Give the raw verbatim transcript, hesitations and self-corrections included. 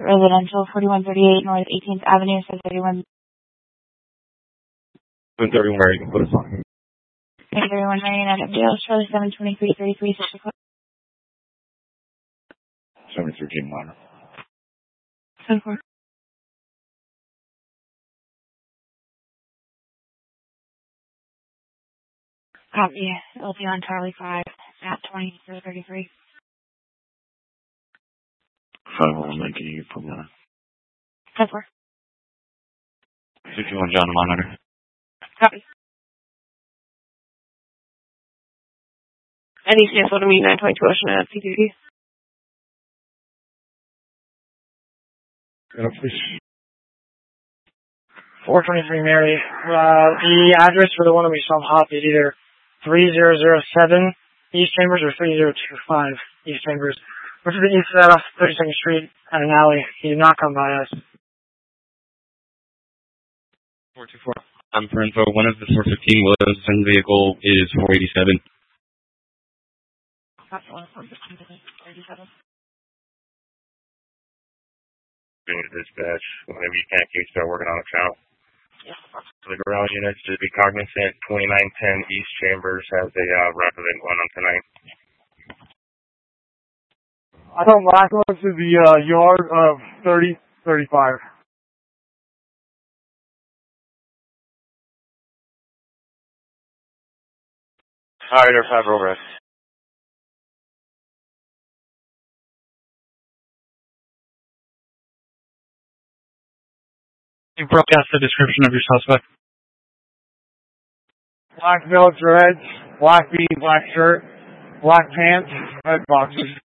Residential, forty-one thirty-eight North eighteenth Avenue, so thirty-one. seven thirty-one, where you can put us on. seven thirty-one Marion Avenue, Charlie seven twenty-three thirty-three, six o'clock. seventy-three King Minor. ten four. Copy. It'll be on Charlie five at twenty-three thirty-three. five one, can you put me on? ten four. sixty-one John Monitor. Copy. Any cancel to me nine twenty-two Ocean at C T V. Yeah, please. four twenty-three Mary. Uh, the address for the one that we saw hop is either three zero zero seven East Chambers or three zero two five East Chambers. Which is the east side off thirty-second Street at an alley. He did not come by us. four two four. I'm for info. One of the four fifteen Williamson vehicle is four eighty-seven. That's one four fifteen thirty-seven. Doing dispatch. Whenever you can't keep, start working on a trout. Yeah. So the garage units, just be cognizant. twenty-nine ten East Chambers has a uh, rapid going on tonight. I don't black to the uh, yard of thirty thirty-five. Alright, or five over. You broadcast the description of your suspect. Black belt, dreads, black beanie, black shirt, black pants, red boxers.